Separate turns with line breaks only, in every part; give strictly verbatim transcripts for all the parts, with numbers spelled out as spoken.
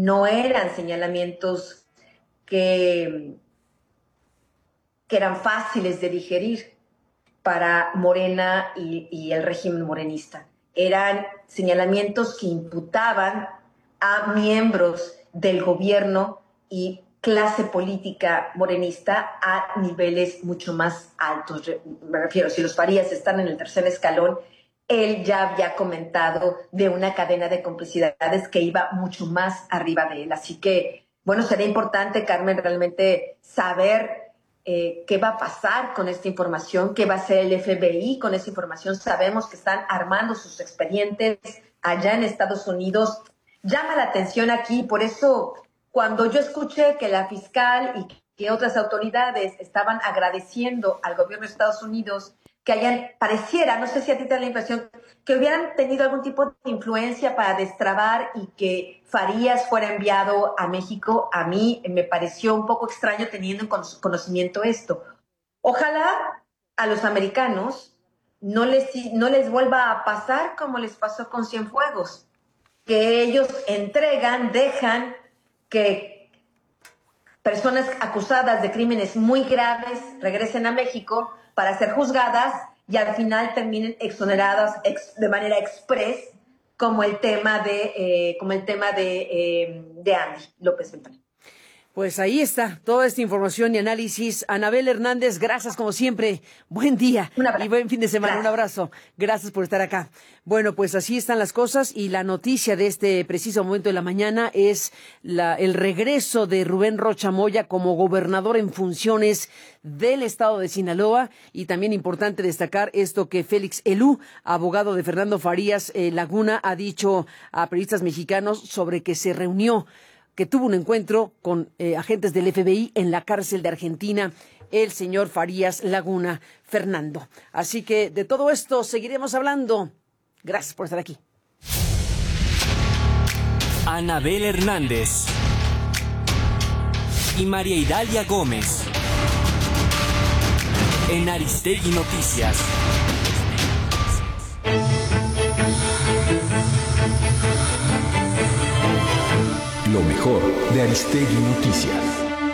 no eran señalamientos que, que eran fáciles de digerir para Morena y, y el régimen morenista. Eran señalamientos que imputaban a miembros del gobierno y clase política morenista a niveles mucho más altos. Me refiero, si los Farías están en el tercer escalón, él ya había comentado de una cadena de complicidades que iba mucho más arriba de él. Así que, bueno, sería importante, Carmen, realmente saber eh, qué va a pasar con esta información, qué va a hacer el F B I con esta información. Sabemos que están armando sus expedientes allá en Estados Unidos. Llama la atención aquí, por eso cuando yo escuché que la fiscal y que otras autoridades estaban agradeciendo al gobierno de Estados Unidos que hayan, pareciera, no sé si a ti te da la impresión, que hubieran tenido algún tipo de influencia para destrabar y que Farías fuera enviado a México, a mí me pareció un poco extraño teniendo en conocimiento esto. Ojalá a los americanos no les, no les vuelva a pasar como les pasó con Cienfuegos, que ellos entregan, dejan que personas acusadas de crímenes muy graves regresen a México para ser juzgadas y al final terminen exoneradas ex, de manera express, como el tema de, eh, como el tema de, eh, de Andy López Beltrán.
Pues ahí está toda esta información y análisis. Anabel Hernández, gracias como siempre. Buen día y buen fin de semana. Gracias. Un abrazo. Gracias por estar acá. Bueno, pues así están las cosas y la noticia de este preciso momento de la mañana es la, el regreso de Rubén Rocha Moya como gobernador en funciones del estado de Sinaloa, y también importante destacar esto que Félix Elú, abogado de Fernando Farías eh, Laguna, ha dicho a periodistas mexicanos sobre que se reunió que tuvo un encuentro con eh, agentes del F B I en la cárcel de Argentina, el señor Farías Laguna Fernando. Así que de todo esto seguiremos hablando. Gracias por estar aquí.
Anabel Hernández y María Idalia Gómez en Aristegui Noticias.
Lo mejor de Aristegui Noticias.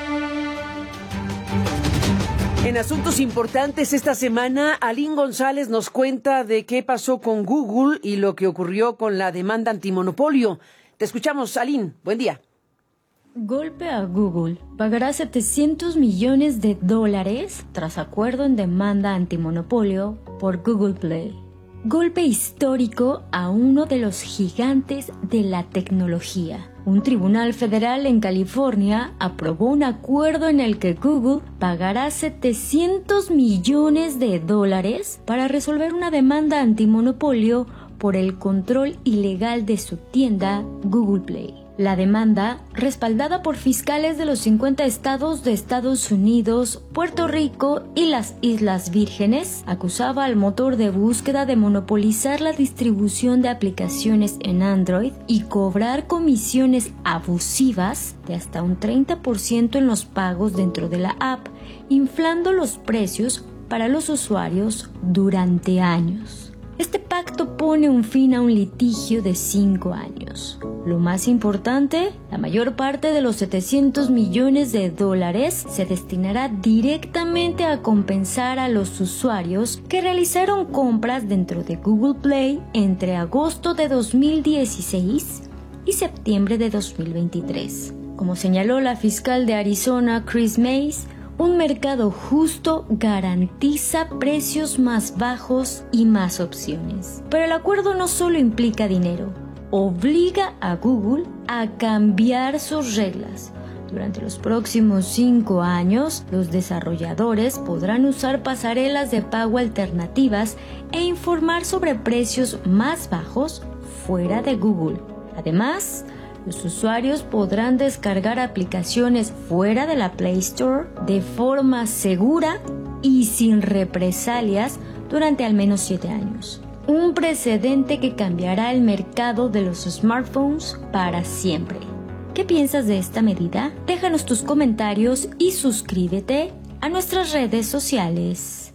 En asuntos importantes esta semana, Alín González nos cuenta de qué pasó con Google y lo que ocurrió con la demanda antimonopolio. Te escuchamos, Alín. Buen día.
Golpe a Google. Pagará setecientos millones de dólares tras acuerdo en demanda antimonopolio por Google Play. Golpe histórico a uno de los gigantes de la tecnología. Un tribunal federal en California aprobó un acuerdo en el que Google pagará setecientos millones de dólares para resolver una demanda antimonopolio por el control ilegal de su tienda Google Play. La demanda, respaldada por fiscales de los cincuenta estados de Estados Unidos, Puerto Rico y las Islas Vírgenes, acusaba al motor de búsqueda de monopolizar la distribución de aplicaciones en Android y cobrar comisiones abusivas de hasta un treinta por ciento en los pagos dentro de la app, inflando los precios para los usuarios durante años. Este pacto pone un fin a un litigio de cinco años. Lo más importante, la mayor parte de los setecientos millones de dólares se destinará directamente a compensar a los usuarios que realizaron compras dentro de Google Play entre agosto de dos mil dieciséis y septiembre de dos mil veintitrés. Como señaló la fiscal de Arizona, Chris Mays, un mercado justo garantiza precios más bajos y más opciones. Pero el acuerdo no solo implica dinero, obliga a Google a cambiar sus reglas. Durante los próximos cinco años, los desarrolladores podrán usar pasarelas de pago alternativas e informar sobre precios más bajos fuera de Google. Además, los usuarios podrán descargar aplicaciones fuera de la Play Store de forma segura y sin represalias durante al menos siete años. Un precedente que cambiará el mercado de los smartphones para siempre. ¿Qué piensas de esta medida? Déjanos tus comentarios y suscríbete a nuestras redes sociales.